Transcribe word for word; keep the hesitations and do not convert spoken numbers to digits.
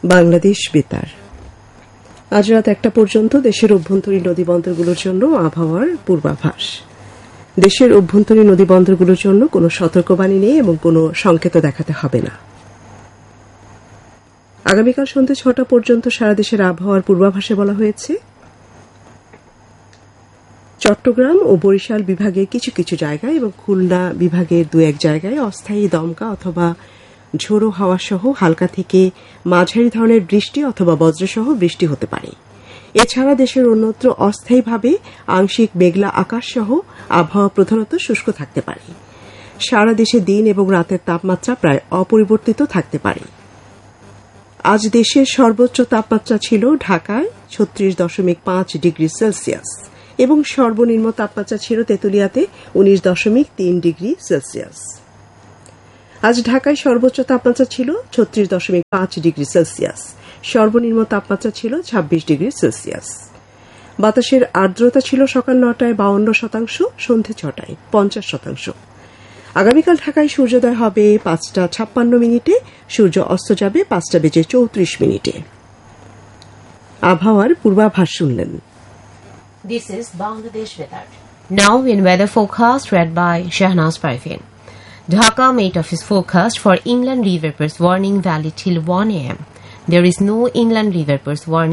বাংলাদেশ বেতার। আজ রাত একটা পর্যন্ত দেশের অভ্যন্তরীণ নদীবন্দরগুলোর জন্য আবহাওয়ার পূর্বাভাস। দেশের অভ্যন্তরীণ নদীবন্দরগুলোর জন্য কোনো সতর্কবাণী নেই এবং কোনো সংকেত দেখাতে হবে না। আগামীকাল সন্ধ্যে ছটা পর্যন্ত সারা দেশের আবহাওয়ার পূর্বাভাসে বলা হয়েছে, চট্টগ্রাম ও বরিশাল বিভাগের কিছু কিছু জায়গায় এবং খুলনা বিভাগের দু এক জায়গায় অস্থায়ী দমকা অথবা ঝোড়ো হাওয়া সহ হালকা থেকে মাঝারি ধরনের বৃষ্টি অথবা বজ্রসহ বৃষ্টি হতে পারে। এছাড়া দেশের অন্যত্র অস্থায়ীভাবে আংশিক মেঘলা আকাশ সহ আবহাওয়া প্রধানত শুষ্ক থাকতে পারে। সারা দেশে দিন এবং রাতের তাপমাত্রা প্রায় অপরিবর্তিত থাকতে পারে। আজ দেশের সর্বোচ্চ তাপমাত্রা ছিল ঢাকায় ছত্রিশ দশমিক পাঁচ ডিগ্রি সেলসিয়াস এবং সর্বনিম্ন তাপমাত্রা ছিল তেঁতুলিয়াতে উনিশ দশমিক তিন ডিগ্রি সেলসিয়াস। আজ ঢাকায় সর্বোচ্চ তাপমাত্রা ছিল ছত্রিশ দশমিক পাঁচ ডিগ্রি সেলসিয়াস, সর্বনিম্ন তাপমাত্রা ছিল ছাব্বিশ ডিগ্রি সেলসিয়াস। বাতাসের আর্দ্রতা ছিল সকাল নটায় বাউন্ন শতাংশ, সন্ধে ছটায় পঞ্চাশ শতাংশ। আগামীকাল ঢাকায় সূর্যোদয় হবে পাঁচটা ছাপ্পান্ন মিনিটে, সূর্য অস্ত যাবে পাঁচটা বেজে চৌত্রিশ মিনিটে। আবহাওয়ার পূর্বাভাস শুনলেন। This is Bangladesh Weather. Now in weather forecast read by Shahnaz Parveen. Dhaka Met Office forecast for inland rivers warning valid till one a m. There is no inland rivers warning